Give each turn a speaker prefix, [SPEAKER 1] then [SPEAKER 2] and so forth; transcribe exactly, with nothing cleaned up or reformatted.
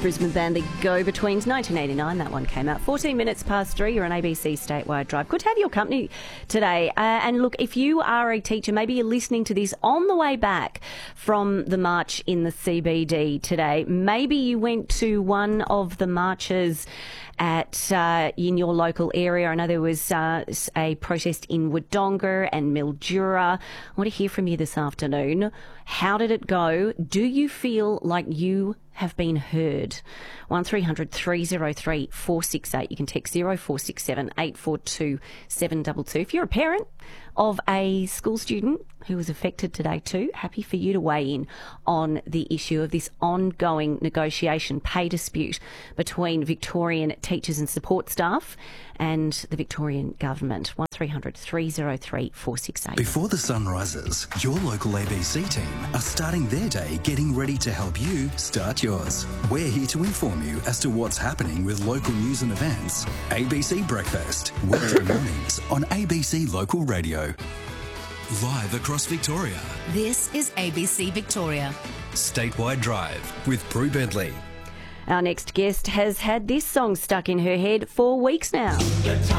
[SPEAKER 1] Brisbane band, the Go-Betweens, nineteen eighty-nine, that one came out. fourteen minutes past three, you're on A B C Statewide Drive. Good to have your company today. Uh, and look, if you are a teacher, maybe you're listening to this on the way back from the march in the C B D today. Maybe you went to one of the marches at uh, in your local area. I know there was uh, a protest in Wodonga and Mildura. I want to hear from you this afternoon. How did it go? Do you feel like you have been heard? one three hundred three oh three four six eight. You can text oh four six seven eight four two seven two two. If you're a parent of a school student who was affected today too, happy for you to weigh in on the issue of this ongoing negotiation pay dispute between Victorian teachers and support staff and the Victorian government. one three hundred three oh three four six eight.
[SPEAKER 2] Before the sun rises, your local A B C team are starting their day getting ready to help you start yours. We're here to inform you as to what's happening with local news and events. A B C Breakfast, weekday mornings on A B C Local Radio. Live across Victoria.
[SPEAKER 3] This is A B C Victoria.
[SPEAKER 2] Statewide Drive with Prue Bentley.
[SPEAKER 1] Our next guest has had this song stuck in her head for weeks now.